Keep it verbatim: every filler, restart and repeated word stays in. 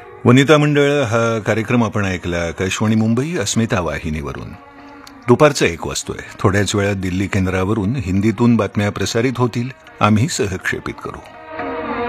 वनिता मंडळ हा कार्यक्रम आपण ऐकला आकाशवाणी मुंबई अस्मिता वाहिनीवरून. दुपारचं एक वाजतोय. थोड्याच वेळात दिल्ली केंद्रावरून हिंदीतून बातम्या प्रसारित होतील. आम्ही सहक्षेपित करू.